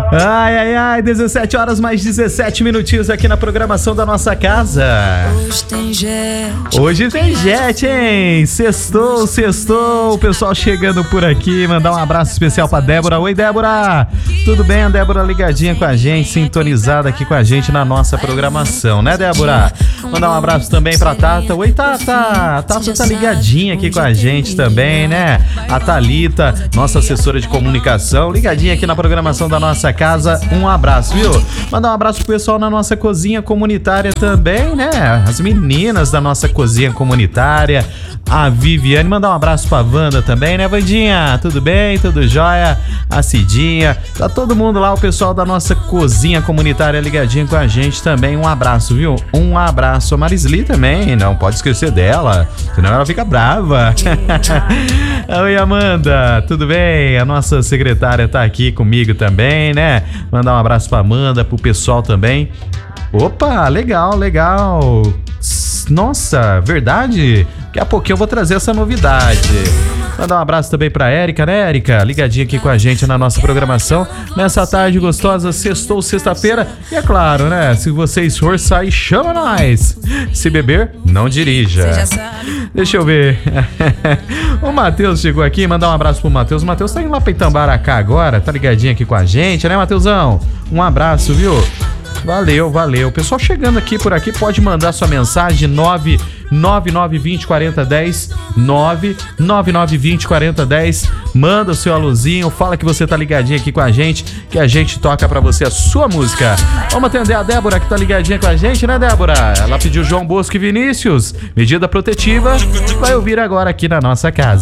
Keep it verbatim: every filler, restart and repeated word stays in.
Ai, ai, ai, dezessete horas mais dezessete minutinhos aqui na programação da nossa casa. Hoje tem jet. Hoje tem jet, hein? Sextou, sextou. O pessoal chegando por aqui. Mandar um abraço especial pra Débora. Oi, Débora. Tudo bem? A Débora ligadinha com a gente, sintonizada aqui com a gente na nossa programação, né, Débora? Mandar um abraço também pra Tata. Oi, Tata. A Tata tá ligadinha aqui com a gente também, né? A Thalita, nossa assessora de comunicação, ligadinha aqui na programação da nossa casa. Um abraço, viu? Mandar um abraço pro pessoal na nossa cozinha comunitária também, né? As meninas da nossa cozinha comunitária, a Viviane. Mandar um abraço pra Wanda também, né, Vandinha? Tudo bem? Tudo jóia? A Cidinha. Tá todo mundo lá, o pessoal da nossa cozinha comunitária ligadinho com a gente também. Um abraço, viu? Um abraço. A Marisli também, não pode esquecer dela, senão ela fica brava. Oi, Amanda, tudo bem? A nossa secretária tá aqui comigo também, né? Mandar um abraço pra Amanda, pro pessoal também. Opa, legal, legal. Nossa, verdade? Daqui a pouquinho eu vou trazer essa novidade. Mandar um abraço também pra Érica, né, Érica? Ligadinha aqui com a gente na nossa programação. Nessa tarde gostosa, sextou, sexta-feira. E é claro, né? Se vocês for sair, chama nós. Se beber, não dirija. Deixa eu ver. O Matheus chegou aqui, mandar um abraço pro Matheus. O Matheus tá indo lá pra Itambaracá agora, tá ligadinho aqui com a gente, né, Matheusão? Um abraço, viu? Valeu, valeu. O pessoal chegando aqui por aqui pode mandar sua mensagem nove nove nove vinte quarenta dez nove nove nove vinte quarenta dez. Manda o seu alôzinho, fala que você tá ligadinho aqui com a gente, que a gente toca pra você a sua música. Vamos atender a Débora que tá ligadinha com a gente, né, Débora? Ela pediu João Bosco e Vinícius, medida protetiva, vai ouvir agora aqui na nossa casa.